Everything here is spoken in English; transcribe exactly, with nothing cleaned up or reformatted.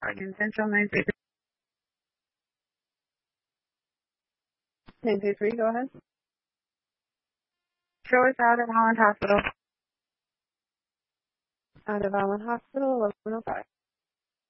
Again, Central nine three three. nine three three, go ahead. Show us out at Holland Hospital. Out of Holland Hospital, eleven oh five.